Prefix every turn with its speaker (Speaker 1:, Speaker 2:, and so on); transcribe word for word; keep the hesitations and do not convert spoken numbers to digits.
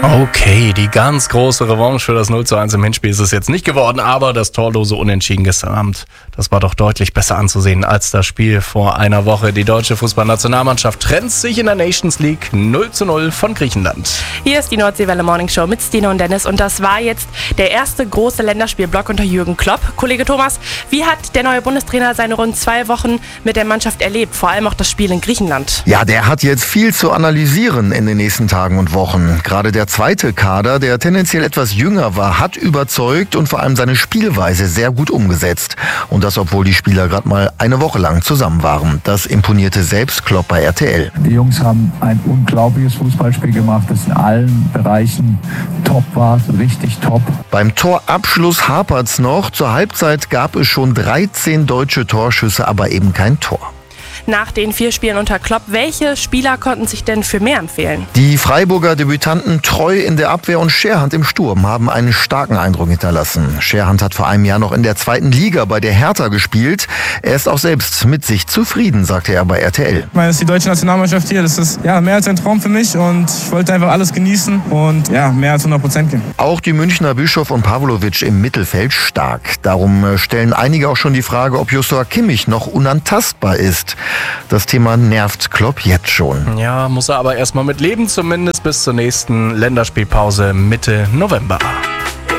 Speaker 1: Okay, die ganz große Revanche für das null zu eins im Hinspiel ist es jetzt nicht geworden, aber das torlose Unentschieden gestern Abend, das war doch deutlich besser anzusehen als das Spiel vor einer Woche. Die deutsche Fußballnationalmannschaft trennt sich in der Nations League null zu null von Griechenland.
Speaker 2: Hier ist die Nordseewelle Morning Show mit Stine und Dennis und das war jetzt der erste große Länderspielblock unter Jürgen Klopp. Kollege Thomas, wie hat der neue Bundestrainer seine rund zwei Wochen mit der Mannschaft erlebt, vor allem auch das Spiel in Griechenland?
Speaker 3: Ja, der hat jetzt viel zu analysieren in den nächsten Tagen und Wochen. Gerade der zweite Kader, der tendenziell etwas jünger war, hat überzeugt und vor allem seine Spielweise sehr gut umgesetzt. Und das, obwohl die Spieler gerade mal eine Woche lang zusammen waren. Das imponierte selbst Klopp bei R T L.
Speaker 4: Die Jungs haben ein unglaubliches Fußballspiel gemacht, das in allen Bereichen top war, richtig top.
Speaker 3: Beim Torabschluss hapert's noch. Zur Halbzeit gab es schon dreizehn deutsche Torschüsse, aber eben kein Tor.
Speaker 2: Nach den vier Spielen unter Klopp, welche Spieler konnten sich denn für mehr empfehlen?
Speaker 3: Die Freiburger Debütanten Treu in der Abwehr und Scherhand im Sturm haben einen starken Eindruck hinterlassen. Scherhand hat vor einem Jahr noch in der zweiten Liga bei der Hertha gespielt. Er ist auch selbst mit sich zufrieden, sagte er bei R T L.
Speaker 5: Ich meine, das ist die deutsche Nationalmannschaft hier. Das ist ja mehr als ein Traum für mich und ich wollte einfach alles genießen und ja, mehr als hundert Prozent gehen.
Speaker 3: Auch die Münchner Bischof und Pavlovic im Mittelfeld stark. Darum stellen einige auch schon die Frage, ob Joshua Kimmich noch unantastbar ist. Das Thema nervt Klopp jetzt schon.
Speaker 1: Ja, muss er aber erstmal mit leben, zumindest bis zur nächsten Länderspielpause Mitte November.